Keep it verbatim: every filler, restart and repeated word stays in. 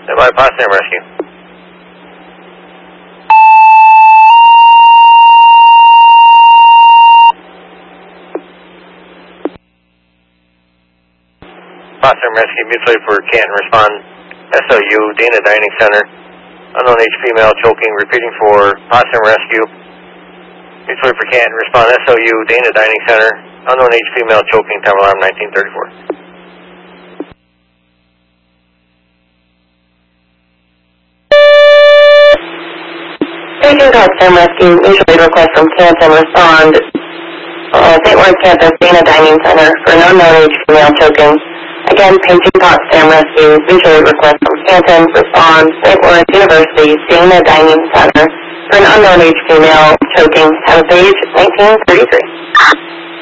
Stand by, Potsdam Rescue. Potsdam Rescue, mutually for Canton, respond S O U, Dana Dining Center, unknown age female choking, repeating for Potsdam Rescue, mutually for Canton, respond S O U, Dana Dining Center, unknown age female choking, time alarm nineteen thirty-four. Station Potsdam Rescue, mutually request from Canton, respond uh, Saint Lawrence Campus, Dana Dining Center, for an unknown age female choking. Again, paging Potsdam Rescue, mutually request from Canton, respond Saint Lawrence University, Dana Dining Center, for an unknown age female choking. Have a page nineteen thirty-three.